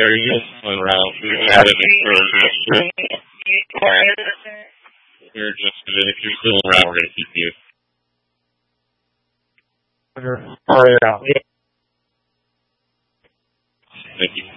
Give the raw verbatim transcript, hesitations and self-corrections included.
are you still around? We've had an explosion. We're just gonna, if you're still around, we're gonna keep you. Sorry, yeah. Thank you.